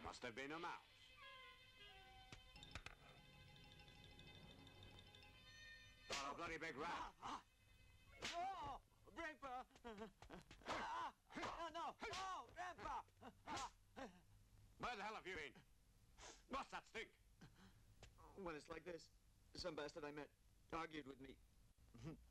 Must have been a mouse. Or a bloody big rat. Oh, Grandpa! No, Grandpa! Where the hell have you been? What's that stink? When it's like this, some bastard I met argued with me.